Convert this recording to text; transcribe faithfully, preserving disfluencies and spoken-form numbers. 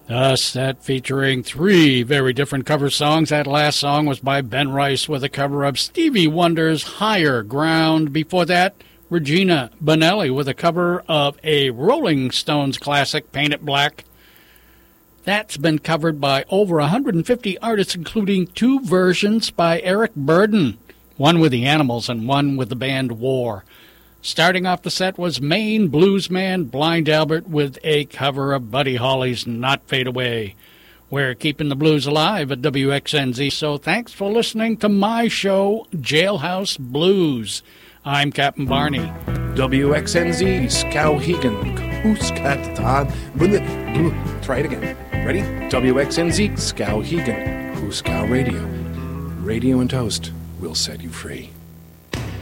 A set featuring three very different cover songs. That last song was by Ben Rice with a cover of Stevie Wonder's Higher Ground. Before that, Regina Bonelli with a cover of a Rolling Stones classic, Paint It Black. That's been covered by over one hundred fifty artists, including two versions by Eric Burdon, one with the Animals and one with the band War. Starting off the set was Maine bluesman Blind Albert with a cover of Buddy Holly's Not Fade Away. We're keeping the blues alive at W X N Z, so thanks for listening to my show, Jailhouse Blues. I'm Captain Barney. W X N Z, Skowhegan, Hooskatan. Try it again. Ready? W X N Z, Skowhegan, Hooskow Radio. Radio and Toast will set you free.